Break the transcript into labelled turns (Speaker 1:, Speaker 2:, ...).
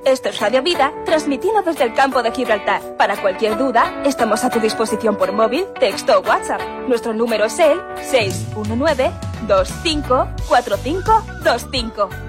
Speaker 1: Esto es Radio Vida, transmitiendo desde el campo de Gibraltar. Para cualquier duda, estamos a tu disposición por móvil, texto o WhatsApp. Nuestro número es el 619 254525.